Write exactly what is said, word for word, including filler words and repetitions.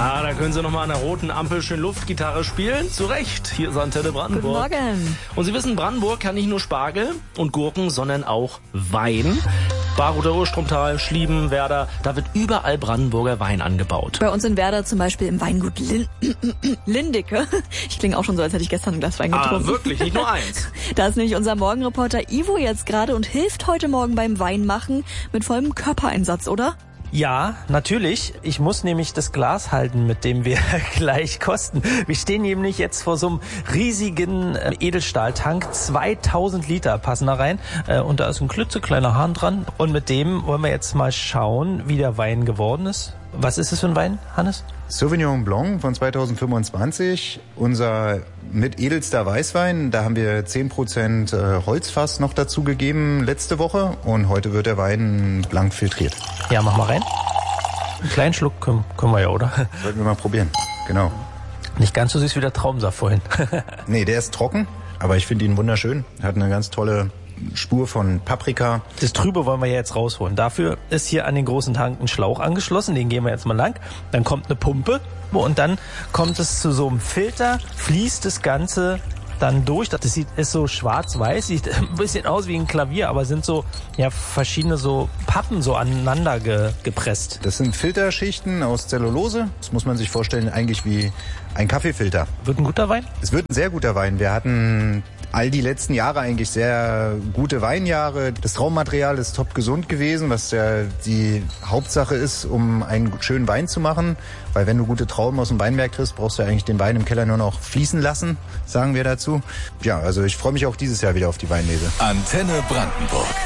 Ja, da können Sie nochmal an der roten Ampel schön Luftgitarre spielen. Zu Recht, hier ist Antenne Brandenburg. Guten Morgen. Und Sie wissen, Brandenburg kann nicht nur Spargel und Gurken, sondern auch Wein. Baruther Urstromtal, Schlieben, Werder, da wird überall Brandenburger Wein angebaut. Bei uns in Werder zum Beispiel im Weingut Lin Lindicke. Ich klinge auch schon so, als hätte ich gestern ein Glas Wein getrunken. Ah, wirklich, nicht nur eins. Da ist nämlich unser Morgenreporter Ivo jetzt gerade und hilft heute Morgen beim Weinmachen mit vollem Körpereinsatz, oder? Ja, natürlich. Ich muss nämlich das Glas halten, mit dem wir gleich kosten. Wir stehen nämlich jetzt vor so einem riesigen Edelstahltank. zweitausend Liter passen da rein. Und da ist ein klitzekleiner Hahn dran. Und mit dem wollen wir jetzt mal schauen, wie der Wein geworden ist. Was ist es für ein Wein, Hannes? Sauvignon Blanc von zweitausendfünfundzwanzig, unser mit edelster Weißwein. Da haben wir zehn Prozent Holzfass noch dazu gegeben letzte Woche und heute wird der Wein blank filtriert. Ja, mach mal rein. Einen kleinen Schluck können, können wir ja, oder? Sollten wir mal probieren, genau. Nicht ganz so süß wie der Traubensaft vorhin. Nee, der ist trocken, aber ich finde ihn wunderschön. Hat eine ganz tolle Spur von Paprika. Das Trübe wollen wir ja jetzt rausholen. Dafür ist hier an den großen Tank ein Schlauch angeschlossen, den gehen wir jetzt mal lang. Dann kommt eine Pumpe und dann kommt es zu so einem Filter, fließt das Ganze dann durch. Das sieht, ist so schwarz-weiß, sieht ein bisschen aus wie ein Klavier, aber sind so ja verschiedene so Pappen so aneinander ge, gepresst. Das sind Filterschichten aus Zellulose. Das muss man sich vorstellen eigentlich wie ein Kaffeefilter. Wird ein guter Wein? Es wird ein sehr guter Wein. Wir hatten all die letzten Jahre eigentlich sehr gute Weinjahre. Das Traubenmaterial ist top gesund gewesen, was ja die Hauptsache ist, um einen schönen Wein zu machen. Weil wenn du gute Trauben aus dem Weinberg kriegst, brauchst du ja eigentlich den Wein im Keller nur noch fließen lassen, sagen wir dazu. Ja, also ich freue mich auch dieses Jahr wieder auf die Weinlese. Antenne Brandenburg.